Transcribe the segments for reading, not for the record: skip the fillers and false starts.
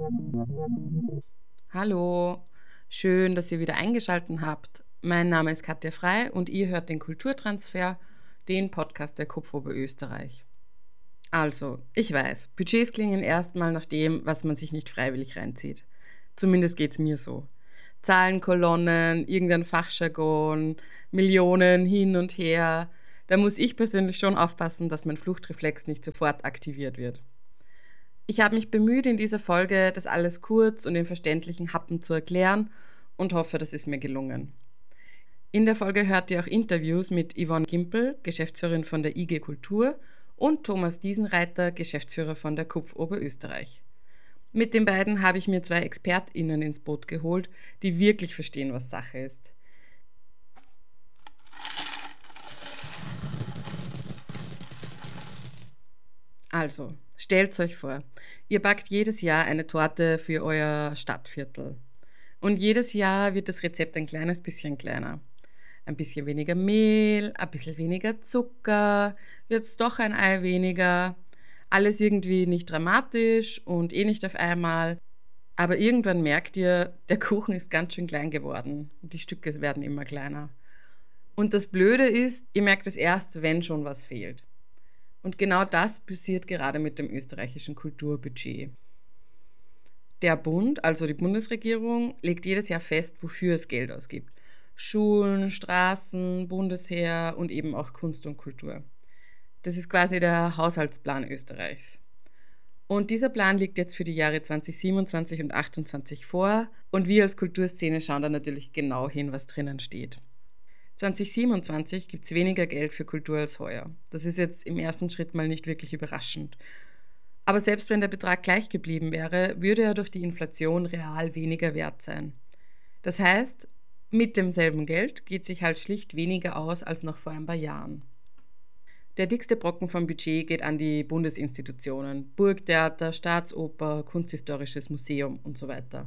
Hallo, schön, dass ihr wieder eingeschaltet habt. Mein Name ist Katja Frei und ihr hört den Kulturtransfer, den Podcast der KUPF Oberösterreich. Also, ich weiß, Budgets klingen erstmal nach dem, was man sich nicht freiwillig reinzieht. Zumindest geht's mir so. Zahlenkolonnen, irgendein Fachjargon, Millionen hin und her. Da muss ich persönlich schon aufpassen, dass mein Fluchtreflex nicht sofort aktiviert wird. Ich habe mich bemüht, in dieser Folge das alles kurz und in verständlichen Happen zu erklären und hoffe, das ist mir gelungen. In der Folge hört ihr auch Interviews mit Yvonne Gimpel, Geschäftsführerin von der IG Kultur, und Thomas Diesenreiter, Geschäftsführer von der KUPF Oberösterreich. Mit den beiden habe ich mir 2 ExpertInnen ins Boot geholt, die wirklich verstehen, was Sache ist. Also, stellt euch vor, ihr backt jedes Jahr eine Torte für euer Stadtviertel. Und jedes Jahr wird das Rezept ein kleines bisschen kleiner. Ein bisschen weniger Mehl, ein bisschen weniger Zucker, jetzt doch ein Ei weniger. Alles irgendwie nicht dramatisch und nicht auf einmal. Aber irgendwann merkt ihr, der Kuchen ist ganz schön klein geworden. Die Stücke werden immer kleiner. Und das Blöde ist, ihr merkt es erst, wenn schon was fehlt. Und genau das passiert gerade mit dem österreichischen Kulturbudget. Der Bund, also die Bundesregierung, legt jedes Jahr fest, wofür es Geld ausgibt. Schulen, Straßen, Bundesheer und eben auch Kunst und Kultur. Das ist quasi der Haushaltsplan Österreichs. Und dieser Plan liegt jetzt für die Jahre 2027 und 2028 vor und wir als Kulturszene schauen da natürlich genau hin, was drinnen steht. 2027 gibt es weniger Geld für Kultur als heuer. Das ist jetzt im ersten Schritt mal nicht wirklich überraschend. Aber selbst wenn der Betrag gleich geblieben wäre, würde er durch die Inflation real weniger wert sein. Das heißt, mit demselben Geld geht sich halt schlicht weniger aus als noch vor ein paar Jahren. Der dickste Brocken vom Budget geht an die Bundesinstitutionen, Burgtheater, Staatsoper, Kunsthistorisches Museum und so weiter.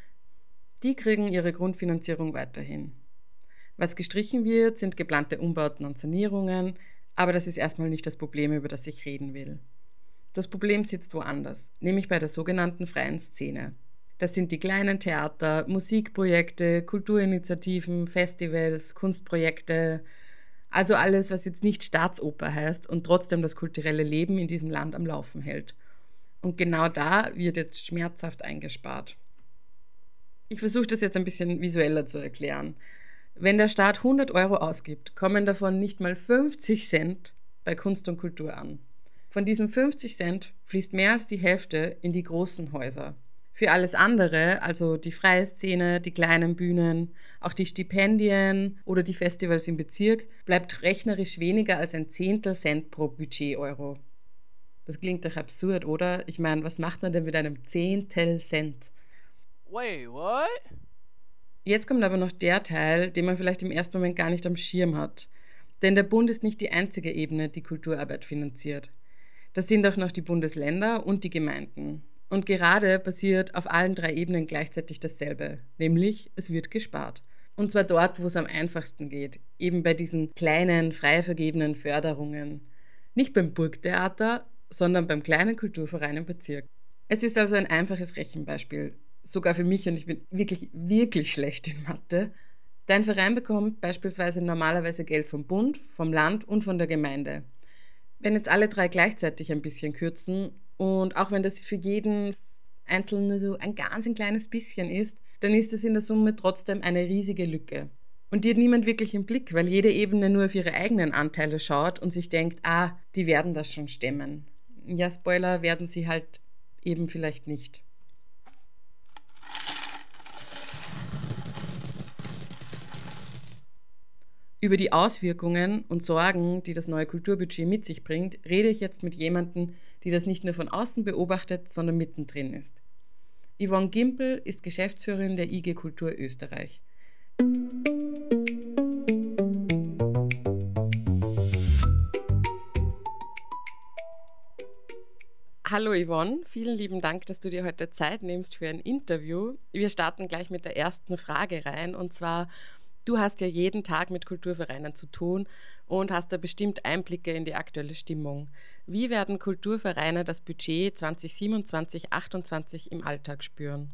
Die kriegen ihre Grundfinanzierung weiterhin. Was gestrichen wird, sind geplante Umbauten und Sanierungen, aber das ist erstmal nicht das Problem, über das ich reden will. Das Problem sitzt woanders, nämlich bei der sogenannten freien Szene. Das sind die kleinen Theater, Musikprojekte, Kulturinitiativen, Festivals, Kunstprojekte, also alles, was jetzt nicht Staatsoper heißt und trotzdem das kulturelle Leben in diesem Land am Laufen hält. Und genau da wird jetzt schmerzhaft eingespart. Ich versuche das jetzt ein bisschen visueller zu erklären. Wenn der Staat 100 Euro ausgibt, kommen davon nicht mal 50 Cent bei Kunst und Kultur an. Von diesen 50 Cent fließt mehr als die Hälfte in die großen Häuser. Für alles andere, also die freie Szene, die kleinen Bühnen, auch die Stipendien oder die Festivals im Bezirk, bleibt rechnerisch weniger als ein Zehntel Cent pro Budget-Euro. Das klingt doch absurd, oder? Ich meine, was macht man denn mit einem Zehntel Cent? Wait, what? Jetzt kommt aber noch der Teil, den man vielleicht im ersten Moment gar nicht am Schirm hat. Denn der Bund ist nicht die einzige Ebene, die Kulturarbeit finanziert. Das sind auch noch die Bundesländer und die Gemeinden. Und gerade passiert auf allen 3 Ebenen gleichzeitig dasselbe, nämlich es wird gespart. Und zwar dort, wo es am einfachsten geht, eben bei diesen kleinen, frei vergebenen Förderungen. Nicht beim Burgtheater, sondern beim kleinen Kulturverein im Bezirk. Es ist also ein einfaches Rechenbeispiel, sogar für mich, und ich bin wirklich, wirklich schlecht in Mathe. Dein Verein bekommt beispielsweise normalerweise Geld vom Bund, vom Land und von der Gemeinde. Wenn jetzt alle 3 gleichzeitig ein bisschen kürzen und auch wenn das für jeden Einzelnen so ein ganz kleines bisschen ist, dann ist es in der Summe trotzdem eine riesige Lücke. Und die hat niemand wirklich im Blick, weil jede Ebene nur auf ihre eigenen Anteile schaut und sich denkt, die werden das schon stemmen. Ja, Spoiler, werden sie halt eben vielleicht nicht. Über die Auswirkungen und Sorgen, die das neue Kulturbudget mit sich bringt, rede ich jetzt mit jemandem, die das nicht nur von außen beobachtet, sondern mittendrin ist. Yvonne Gimpel ist Geschäftsführerin der IG Kultur Österreich. Hallo Yvonne, vielen lieben Dank, dass du dir heute Zeit nimmst für ein Interview. Wir starten gleich mit der ersten Frage rein, und zwar: Du hast ja jeden Tag mit Kulturvereinen zu tun und hast da bestimmt Einblicke in die aktuelle Stimmung. Wie werden Kulturvereine das Budget 2027-28 im Alltag spüren?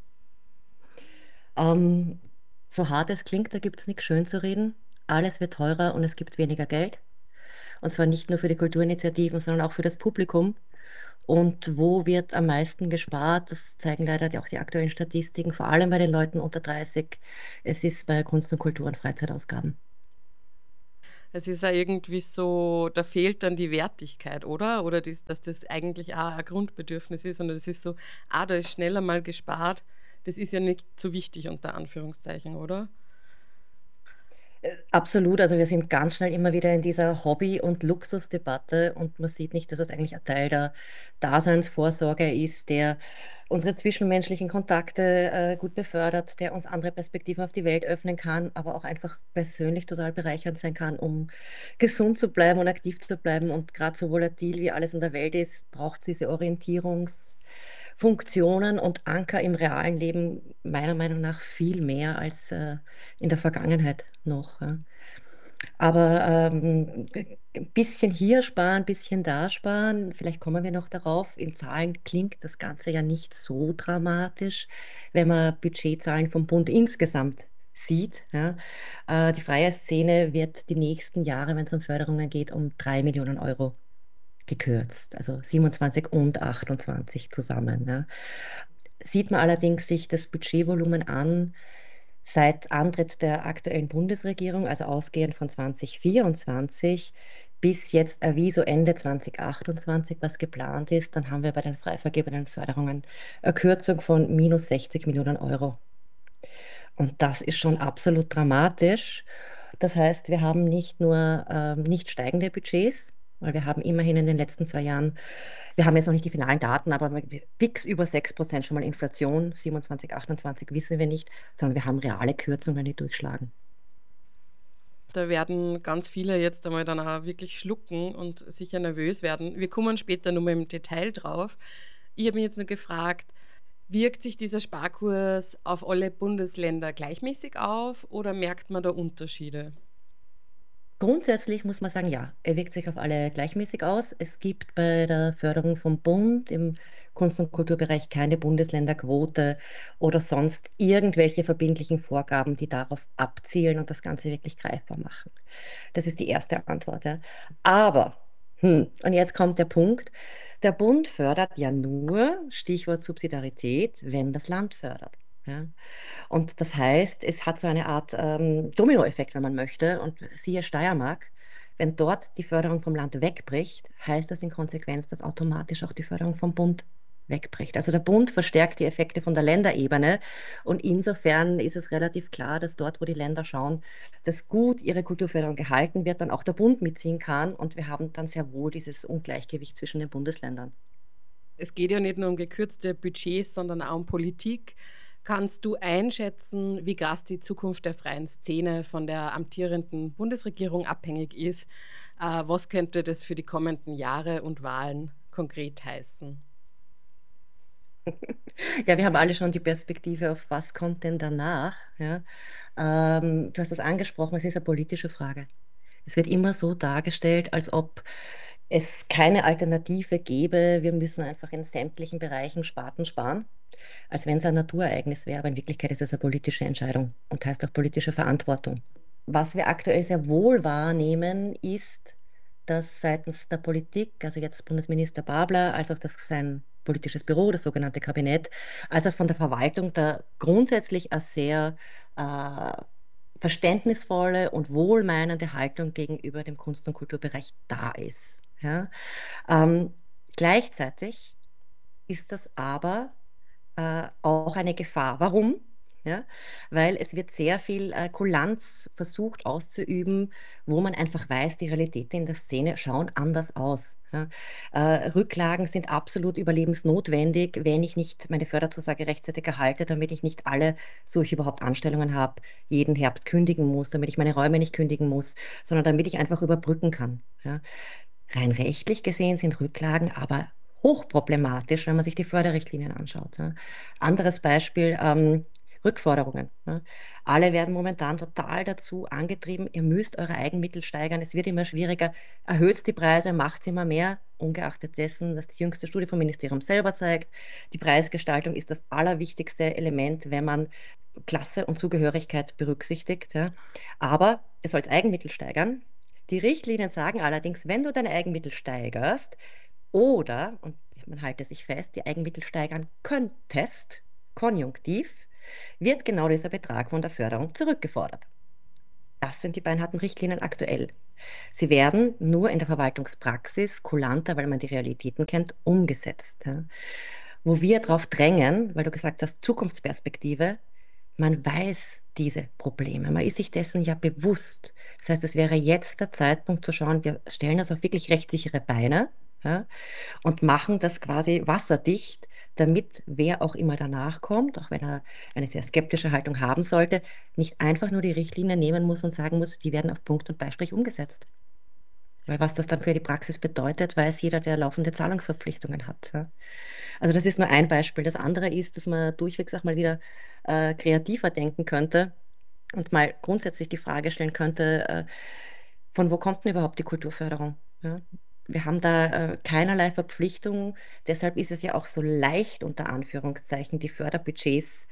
Ähm, so hart es klingt, da gibt es nichts schön zu reden. Alles wird teurer und es gibt weniger Geld. Und zwar nicht nur für die Kulturinitiativen, sondern auch für das Publikum. Und wo wird am meisten gespart? Das zeigen leider auch die aktuellen Statistiken, vor allem bei den Leuten unter 30. Es ist bei Kunst und Kultur und Freizeitausgaben. Es ist ja irgendwie so, da fehlt dann die Wertigkeit, oder? Oder dass das eigentlich auch ein Grundbedürfnis ist und das ist so, da ist schneller mal gespart. Das ist ja nicht so wichtig unter Anführungszeichen, oder? Absolut, also wir sind ganz schnell immer wieder in dieser Hobby- und Luxusdebatte und man sieht nicht, dass das eigentlich ein Teil der Daseinsvorsorge ist, der unsere zwischenmenschlichen Kontakte gut befördert, der uns andere Perspektiven auf die Welt öffnen kann, aber auch einfach persönlich total bereichernd sein kann, um gesund zu bleiben und aktiv zu bleiben. Und gerade so volatil wie alles in der Welt ist, braucht es diese Orientierungsfunktionen und Anker im realen Leben meiner Meinung nach viel mehr als in der Vergangenheit noch. Ja. Aber ein bisschen hier sparen, ein bisschen da sparen, vielleicht kommen wir noch darauf. In Zahlen klingt das Ganze ja nicht so dramatisch, wenn man Budgetzahlen vom Bund insgesamt sieht. Ja. Die freie Szene wird die nächsten Jahre, wenn es um Förderungen geht, um 3 Millionen Euro gekürzt, also 27 und 28 zusammen. Ja. Sieht man allerdings sich das Budgetvolumen an, seit Antritt der aktuellen Bundesregierung, also ausgehend von 2024 bis jetzt Aviso Ende 2028, was geplant ist, dann haben wir bei den frei vergebenen Förderungen eine Kürzung von minus 60 Millionen Euro. Und das ist schon absolut dramatisch. Das heißt, wir haben nicht nur nicht steigende Budgets, weil wir haben immerhin in den letzten 2 Jahren, wir haben jetzt noch nicht die finalen Daten, aber fix über 6% schon mal Inflation, 27, 28 wissen wir nicht, sondern wir haben reale Kürzungen, die durchschlagen. Da werden ganz viele jetzt einmal dann auch wirklich schlucken und sicher nervös werden. Wir kommen später nochmal im Detail drauf. Ich habe mich jetzt nur gefragt, wirkt sich dieser Sparkurs auf alle Bundesländer gleichmäßig auf oder merkt man da Unterschiede? Grundsätzlich muss man sagen, ja, er wirkt sich auf alle gleichmäßig aus. Es gibt bei der Förderung vom Bund im Kunst- und Kulturbereich keine Bundesländerquote oder sonst irgendwelche verbindlichen Vorgaben, die darauf abzielen und das Ganze wirklich greifbar machen. Das ist die erste Antwort. Ja. Aber, und jetzt kommt der Punkt, der Bund fördert ja nur, Stichwort Subsidiarität, wenn das Land fördert. Ja. Und das heißt, es hat so eine Art Dominoeffekt, wenn man möchte. Und siehe Steiermark, wenn dort die Förderung vom Land wegbricht, heißt das in Konsequenz, dass automatisch auch die Förderung vom Bund wegbricht. Also der Bund verstärkt die Effekte von der Länderebene. Und insofern ist es relativ klar, dass dort, wo die Länder schauen, dass gut ihre Kulturförderung gehalten wird, dann auch der Bund mitziehen kann. Und wir haben dann sehr wohl dieses Ungleichgewicht zwischen den Bundesländern. Es geht ja nicht nur um gekürzte Budgets, sondern auch um Politik. Kannst du einschätzen, wie krass die Zukunft der freien Szene von der amtierenden Bundesregierung abhängig ist? Was könnte das für die kommenden Jahre und Wahlen konkret heißen? Ja, wir haben alle schon die Perspektive auf was kommt denn danach. Ja? Du hast es angesprochen, es ist eine politische Frage. Es wird immer so dargestellt, als ob es keine Alternative gäbe. Wir müssen einfach in sämtlichen Bereichen Sparten sparen, als wenn es ein Naturereignis wäre. Aber in Wirklichkeit ist es eine politische Entscheidung und heißt auch politische Verantwortung. Was wir aktuell sehr wohl wahrnehmen, ist, dass seitens der Politik, also jetzt Bundesminister Babler, als auch sein politisches Büro, das sogenannte Kabinett, als auch von der Verwaltung da grundsätzlich eine sehr äh, verständnisvolle und wohlmeinende Haltung gegenüber dem Kunst- und Kulturbereich da ist. Ja? Ähm, gleichzeitig ist das aber auch eine Gefahr. Warum? Ja, weil es wird sehr viel Kulanz versucht auszuüben, wo man einfach weiß, die Realitäten in der Szene schauen anders aus. Ja. Rücklagen sind absolut überlebensnotwendig, wenn ich nicht meine Förderzusage rechtzeitig erhalte, damit ich nicht alle, so ich überhaupt Anstellungen habe, jeden Herbst kündigen muss, damit ich meine Räume nicht kündigen muss, sondern damit ich einfach überbrücken kann. Ja. Rein rechtlich gesehen sind Rücklagen aber hochproblematisch, wenn man sich die Förderrichtlinien anschaut. Ja. Anderes Beispiel, Rückforderungen. Ja. Alle werden momentan total dazu angetrieben, ihr müsst eure Eigenmittel steigern, es wird immer schwieriger, erhöht die Preise, macht immer mehr, ungeachtet dessen, dass die jüngste Studie vom Ministerium selber zeigt, die Preisgestaltung ist das allerwichtigste Element, wenn man Klasse und Zugehörigkeit berücksichtigt. Ja. Aber es soll Eigenmittel steigern. Die Richtlinien sagen allerdings, wenn du deine Eigenmittel steigerst oder, und man halte sich fest, die Eigenmittel steigern könntest, konjunktiv, wird genau dieser Betrag von der Förderung zurückgefordert. Das sind die beinharten Richtlinien aktuell. Sie werden nur in der Verwaltungspraxis kulanter, weil man die Realitäten kennt, umgesetzt. Ja. Wo wir darauf drängen, weil du gesagt hast, Zukunftsperspektive, man weiß diese Probleme, man ist sich dessen ja bewusst. Das heißt, es wäre jetzt der Zeitpunkt zu schauen, wir stellen das auf wirklich rechtssichere Beine, ja, und machen das quasi wasserdicht, damit wer auch immer danach kommt, auch wenn er eine sehr skeptische Haltung haben sollte, nicht einfach nur die Richtlinie nehmen muss und sagen muss, die werden auf Punkt und Beistrich umgesetzt. Weil was das dann für die Praxis bedeutet, weiß jeder, der laufende Zahlungsverpflichtungen hat. Ja. Also das ist nur ein Beispiel. Das andere ist, dass man durchwegs auch mal wieder kreativer denken könnte und mal grundsätzlich die Frage stellen könnte, von wo kommt denn überhaupt die Kulturförderung? Ja? Wir haben da keinerlei Verpflichtung. Deshalb ist es ja auch so leicht, unter Anführungszeichen, die Förderbudgets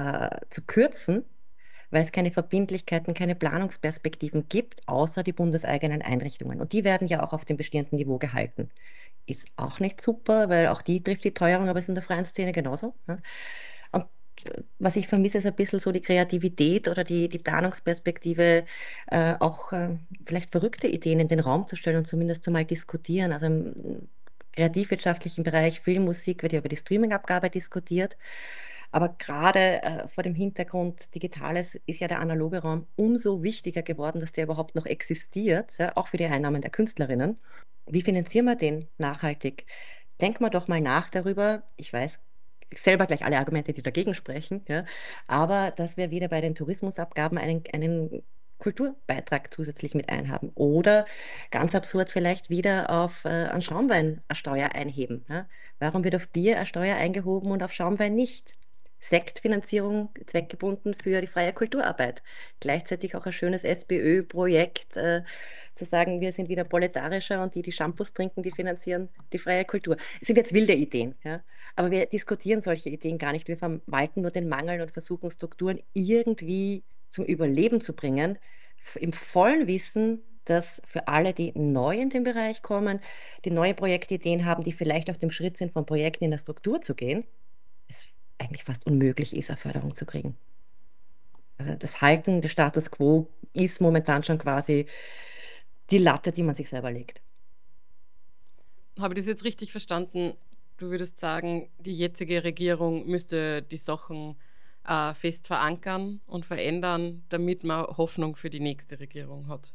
zu kürzen, weil es keine Verbindlichkeiten, keine Planungsperspektiven gibt, außer die bundeseigenen Einrichtungen. Und die werden ja auch auf dem bestehenden Niveau gehalten. Ist auch nicht super, weil auch die trifft die Teuerung, aber ist in der freien Szene genauso. Ja. Und was ich vermisse, ist ein bisschen so die Kreativität oder die Planungsperspektive, auch vielleicht verrückte Ideen in den Raum zu stellen und zumindest zu mal diskutieren. Also im kreativwirtschaftlichen Bereich Film, Musik wird ja über die Streamingabgabe diskutiert. Aber gerade vor dem Hintergrund Digitales ist ja der analoge Raum umso wichtiger geworden, dass der überhaupt noch existiert, ja, auch für die Einnahmen der Künstlerinnen. Wie finanzieren wir den nachhaltig? Denken wir doch mal nach darüber. Ich weiß selber gleich alle Argumente, die dagegen sprechen, ja, aber dass wir wieder bei den Tourismusabgaben einen Kulturbeitrag zusätzlich mit einhaben oder ganz absurd vielleicht wieder auf an Schaumwein eine Steuer einheben. Ja. Warum wird auf Bier eine Steuer eingehoben und auf Schaumwein nicht? Sektfinanzierung zweckgebunden für die freie Kulturarbeit. Gleichzeitig auch ein schönes SPÖ-Projekt, zu sagen, wir sind wieder proletarischer und die, die Shampoos trinken, die finanzieren die freie Kultur. Es sind jetzt wilde Ideen, ja? Aber wir diskutieren solche Ideen gar nicht. Wir verwalten nur den Mangel und versuchen Strukturen irgendwie zum Überleben zu bringen, im vollen Wissen, dass für alle, die neu in den Bereich kommen, die neue Projektideen haben, die vielleicht auf dem Schritt sind, von Projekten in der Struktur zu gehen, es eigentlich fast unmöglich ist, eine Förderung zu kriegen. Also das Halten des Status quo ist momentan schon quasi die Latte, die man sich selber legt. Habe ich das jetzt richtig verstanden? Du würdest sagen, die jetzige Regierung müsste die Sachen fest verankern und verändern, damit man Hoffnung für die nächste Regierung hat.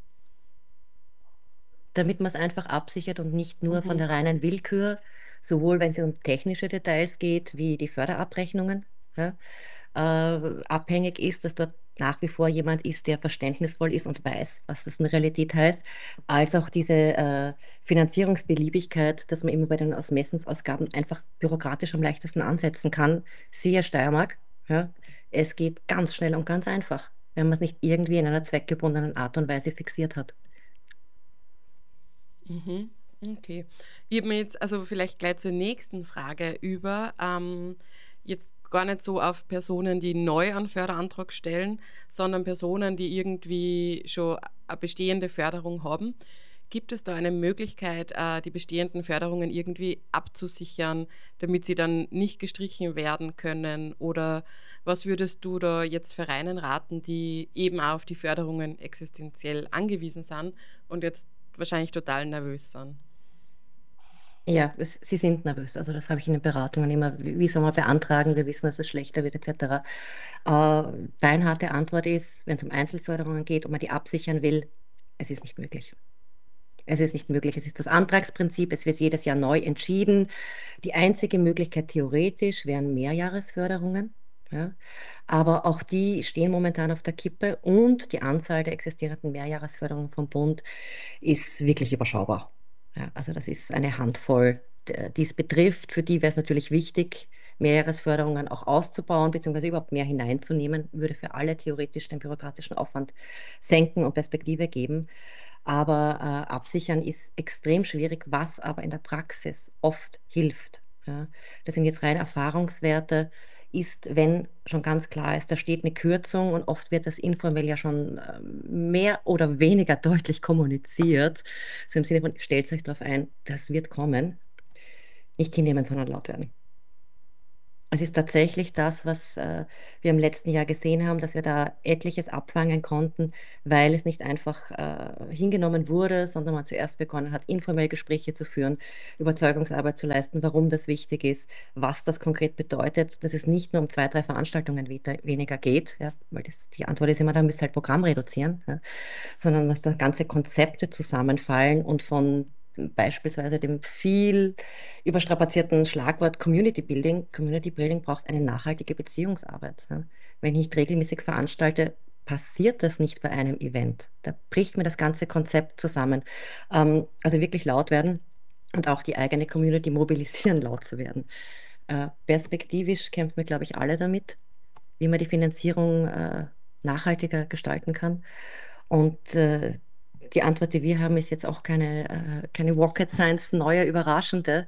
Damit man es einfach absichert und nicht nur von Mhm. der reinen Willkür, sowohl wenn es um technische Details geht, wie die Förderabrechnungen, ja, abhängig ist, dass dort nach wie vor jemand ist, der verständnisvoll ist und weiß, was das in Realität heißt, als auch diese Finanzierungsbeliebigkeit, dass man immer bei den Ausmessensausgaben einfach bürokratisch am leichtesten ansetzen kann. Siehe Steiermark, ja, es geht ganz schnell und ganz einfach, wenn man es nicht irgendwie in einer zweckgebundenen Art und Weise fixiert hat. Mhm. Okay. Ich habe mir jetzt also vielleicht gleich zur nächsten Frage über. Jetzt gar nicht so auf Personen, die neu einen Förderantrag stellen, sondern Personen, die irgendwie schon eine bestehende Förderung haben. Gibt es da eine Möglichkeit, die bestehenden Förderungen irgendwie abzusichern, damit sie dann nicht gestrichen werden können? Oder was würdest du da jetzt Vereinen raten, die eben auch auf die Förderungen existenziell angewiesen sind und jetzt wahrscheinlich total nervös sind? Ja, sie sind nervös. Also das habe ich in den Beratungen immer. Wie soll man beantragen? Wir wissen, dass es schlechter wird, etc. Beinharte Antwort ist, wenn es um Einzelförderungen geht und man die absichern will, es ist nicht möglich. Es ist nicht möglich. Es ist das Antragsprinzip. Es wird jedes Jahr neu entschieden. Die einzige Möglichkeit theoretisch wären Mehrjahresförderungen. Ja. Aber auch die stehen momentan auf der Kippe und die Anzahl der existierenden Mehrjahresförderungen vom Bund ist wirklich überschaubar. Ja, also das ist eine Handvoll, die es betrifft. Für die wäre es natürlich wichtig, Mehrjahresförderungen auch auszubauen, beziehungsweise überhaupt mehr hineinzunehmen, würde für alle theoretisch den bürokratischen Aufwand senken und Perspektive geben. Aber absichern ist extrem schwierig, was aber in der Praxis oft hilft. Ja. Das sind jetzt rein Erfahrungswerte, ist, wenn schon ganz klar ist, da steht eine Kürzung und oft wird das informell ja schon mehr oder weniger deutlich kommuniziert. So im Sinne von, stellt euch darauf ein, das wird kommen. Nicht hinnehmen, sondern laut werden. Es ist tatsächlich das, was wir im letzten Jahr gesehen haben, dass wir da etliches abfangen konnten, weil es nicht einfach hingenommen wurde, sondern man zuerst begonnen hat, informell Gespräche zu führen, Überzeugungsarbeit zu leisten, warum das wichtig ist, was das konkret bedeutet, dass es nicht nur um 2, 3 Veranstaltungen weniger geht, ja, weil die Antwort ist immer, da müsst ihr halt Programm reduzieren, ja, sondern dass da ganze Konzepte zusammenfallen und von beispielsweise dem viel überstrapazierten Schlagwort Community Building. Community Building braucht eine nachhaltige Beziehungsarbeit. Ja. Wenn ich nicht regelmäßig veranstalte, passiert das nicht bei einem Event. Da bricht mir das ganze Konzept zusammen. Also wirklich laut werden und auch die eigene Community mobilisieren, laut zu werden. Perspektivisch kämpfen wir, glaube ich, alle damit, wie man die Finanzierung nachhaltiger gestalten kann. Und die Antwort, die wir haben, ist jetzt auch keine Rocket Science, neue, überraschende.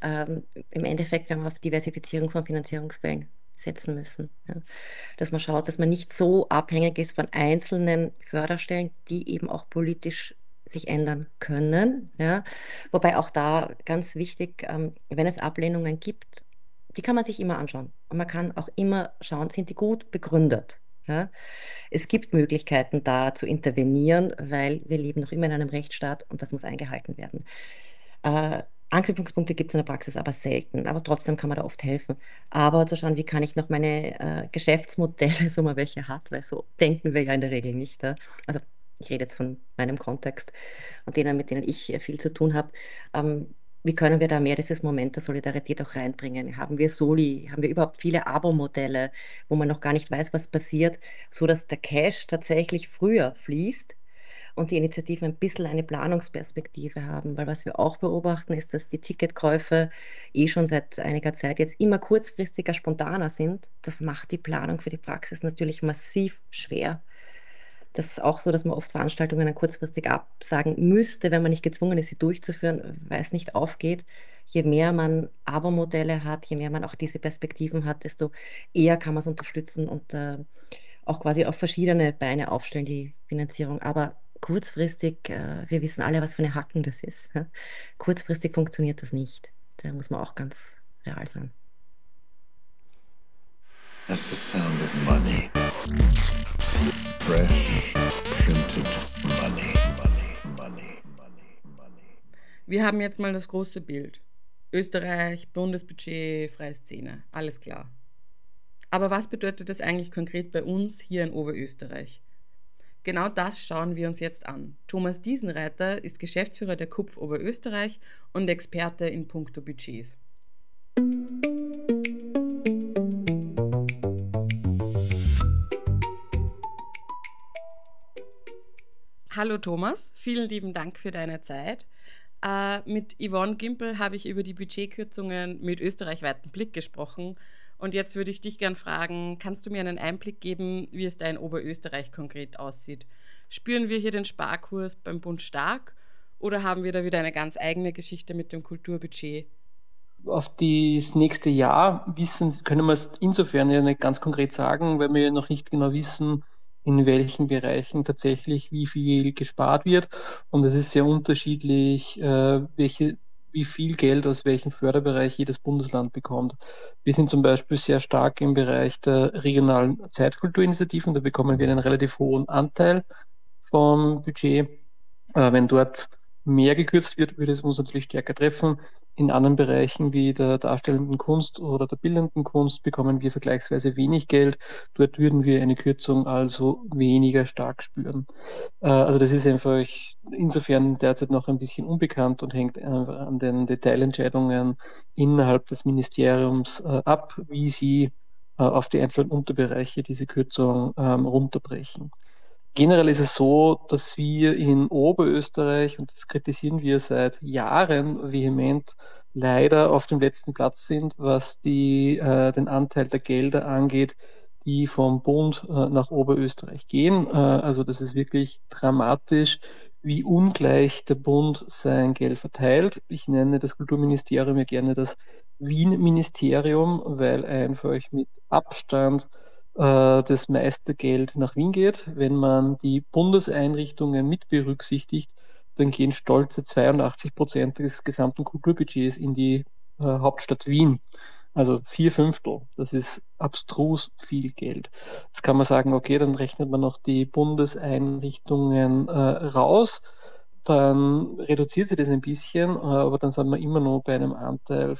Im Endeffekt werden wir auf Diversifizierung von Finanzierungsquellen setzen müssen. Ja. Dass man schaut, dass man nicht so abhängig ist von einzelnen Förderstellen, die eben auch politisch sich ändern können. Ja. Wobei auch da ganz wichtig, wenn es Ablehnungen gibt, die kann man sich immer anschauen. Und man kann auch immer schauen, sind die gut begründet? Ja? Es gibt Möglichkeiten, da zu intervenieren, weil wir leben noch immer in einem Rechtsstaat und das muss eingehalten werden. Äh, Anknüpfungspunkte gibt es in der Praxis aber selten, aber trotzdem kann man da oft helfen. Aber zu schauen, wie kann ich noch meine Geschäftsmodelle, so man welche hat, weil so denken wir ja in der Regel nicht. Ja? Also ich rede jetzt von meinem Kontext und denen, mit denen ich viel zu tun habe. Wie können wir da mehr dieses Moment der Solidarität auch reinbringen? Haben wir Soli? Haben wir überhaupt viele Abo-Modelle, wo man noch gar nicht weiß, was passiert, so dass der Cash tatsächlich früher fließt und die Initiativen ein bisschen eine Planungsperspektive haben? Weil was wir auch beobachten, ist, dass die Ticketkäufe schon seit einiger Zeit jetzt immer kurzfristiger, spontaner sind. Das macht die Planung für die Praxis natürlich massiv schwer. Das ist auch so, dass man oft Veranstaltungen dann kurzfristig absagen müsste, wenn man nicht gezwungen ist, sie durchzuführen, weil es nicht aufgeht. Je mehr man Abo-Modelle hat, je mehr man auch diese Perspektiven hat, desto eher kann man es unterstützen und auch quasi auf verschiedene Beine aufstellen, die Finanzierung. Aber kurzfristig, wir wissen alle, was für eine Hacken das ist. Ja? Kurzfristig funktioniert das nicht. Da muss man auch ganz real sein. That's the sound of money. Fresh printed money, money, money, money, money. Wir haben jetzt mal das große Bild. Österreich, Bundesbudget, freie Szene, alles klar. Aber was bedeutet das eigentlich konkret bei uns hier in Oberösterreich? Genau das schauen wir uns jetzt an. Thomas Diesenreiter ist Geschäftsführer der KUPF Oberösterreich und Experte in puncto Budgets. Hallo Thomas, vielen lieben Dank für deine Zeit. Mit Yvonne Gimpel habe ich über die Budgetkürzungen mit österreichweiten Blick gesprochen. Und jetzt würde ich dich gern fragen, kannst du mir einen Einblick geben, wie es da in Oberösterreich konkret aussieht? Spüren wir hier den Sparkurs beim Bund stark oder haben wir da wieder eine ganz eigene Geschichte mit dem Kulturbudget? Auf das nächste Jahr können wir es insofern ja nicht ganz konkret sagen, weil wir ja noch nicht genau wissen, in welchen Bereichen tatsächlich wie viel gespart wird. Und es ist sehr unterschiedlich, wie viel Geld aus welchem Förderbereich jedes Bundesland bekommt. Wir sind zum Beispiel sehr stark im Bereich der regionalen Zeitkulturinitiativen. Da bekommen wir einen relativ hohen Anteil vom Budget. Wenn dort mehr gekürzt wird, würde es uns natürlich stärker treffen. In anderen Bereichen wie der darstellenden Kunst oder der bildenden Kunst bekommen wir vergleichsweise wenig Geld. Dort würden wir eine Kürzung also weniger stark spüren. Also das ist einfach insofern derzeit noch ein bisschen unbekannt und hängt an den Detailentscheidungen innerhalb des Ministeriums ab, wie sie auf die einzelnen Unterbereiche diese Kürzung runterbrechen. Generell ist es so, dass wir in Oberösterreich, und das kritisieren wir seit Jahren vehement, leider auf dem letzten Platz sind, was den Anteil der Gelder angeht, die vom Bund nach Oberösterreich gehen. Also das ist wirklich dramatisch, wie ungleich der Bund sein Geld verteilt. Ich nenne das Kulturministerium ja gerne das Wien-Ministerium, weil einfach mit Abstand das meiste Geld nach Wien geht. Wenn man die Bundeseinrichtungen mit berücksichtigt, dann gehen stolze 82% des gesamten Kulturbudgets in die Hauptstadt Wien. Also 4/5. Das ist abstrus viel Geld. Jetzt kann man sagen, okay, dann rechnet man noch die Bundeseinrichtungen raus, dann reduziert sich das ein bisschen, aber dann sind wir immer noch bei einem Anteil